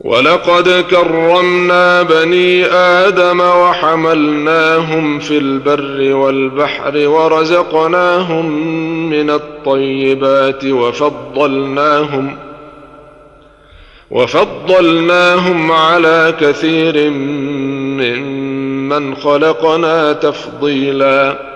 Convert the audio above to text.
ولقد كرمنا بني آدم وحملناهم في البر والبحر ورزقناهم من الطيبات وفضلناهم على كثير ممن خلقنا تفضيلا.